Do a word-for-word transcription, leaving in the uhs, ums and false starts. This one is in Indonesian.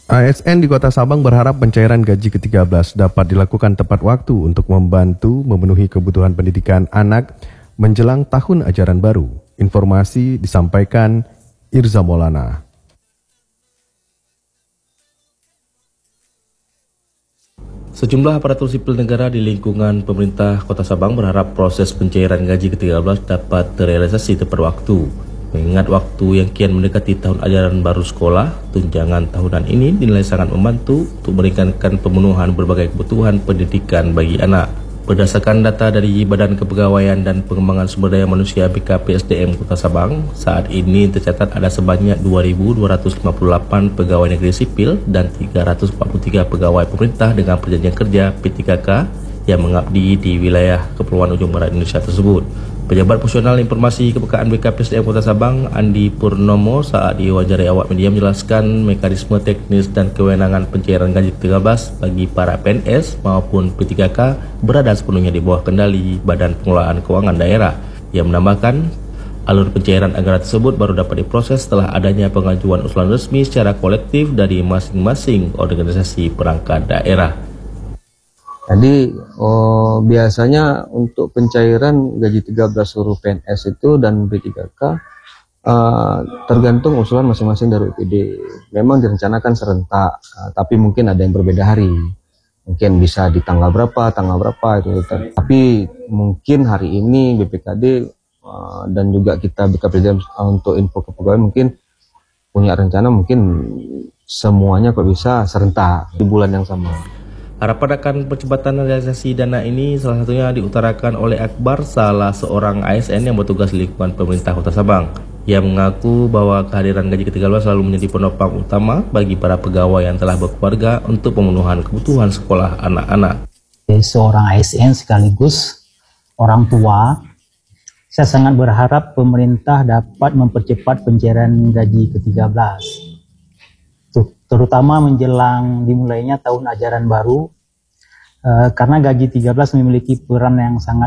A S N di Kota Sabang berharap pencairan gaji ke tiga belas dapat dilakukan tepat waktu untuk membantu memenuhi kebutuhan pendidikan anak menjelang tahun ajaran baru. Informasi disampaikan Irza Maulana. Sejumlah aparatur sipil negara di lingkungan pemerintah Kota Sabang berharap proses pencairan gaji ke tiga belas dapat terrealisasi tepat waktu. Mengingat waktu yang kian mendekati tahun ajaran baru sekolah, tunjangan tahunan ini dinilai sangat membantu untuk meringankan pemenuhan berbagai kebutuhan pendidikan bagi anak. Berdasarkan data dari Badan Kepegawaian dan Pengembangan Sumber Daya Manusia B K P S D M Kota Sabang, saat ini tercatat ada sebanyak dua ribu dua ratus lima puluh delapan pegawai negeri sipil dan tiga ratus empat puluh tiga pegawai pemerintah dengan perjanjian kerja P tiga K yang mengabdi di wilayah Kepulauan Ujung Barat Indonesia tersebut. Pejabat Fungsional Informasi Kepekaan B K P S D M Kota Sabang, Andi Purnomo, saat diwawancarai awak media menjelaskan mekanisme teknis dan kewenangan pencairan gaji ke tiga belas bagi para P N S maupun P tiga K berada sepenuhnya di bawah kendali Badan Pengelolaan Keuangan Daerah. Ia menambahkan, alur pencairan anggaran tersebut baru dapat diproses setelah adanya pengajuan usulan resmi secara kolektif dari masing-masing organisasi perangkat daerah. Jadi oh, biasanya untuk pencairan gaji tiga belas seluruh P N S itu dan P tiga K uh, tergantung usulan masing-masing dari U P D. Memang direncanakan serentak, uh, tapi mungkin ada yang berbeda hari. Mungkin bisa di tanggal berapa, tanggal berapa itu. Tapi mungkin hari ini B P K D uh, dan juga kita B K P S D M uh, untuk info kepegawaian mungkin punya rencana mungkin semuanya kok bisa serentak di bulan yang sama. Harapan akan percepatan realisasi dana ini salah satunya diutarakan oleh Akbar, salah seorang A S N yang bertugas di lingkungan pemerintah Kota Sabang. Ia mengaku bahwa kehadiran gaji ke tiga belas selalu menjadi penopang utama bagi para pegawai yang telah berkeluarga untuk pemenuhan kebutuhan sekolah anak-anak. Seorang A S N sekaligus orang tua, saya sangat berharap pemerintah dapat mempercepat pencairan gaji ke tiga belas. Terutama menjelang dimulainya tahun ajaran baru, eh, karena gaji tiga belas memiliki peran yang sangat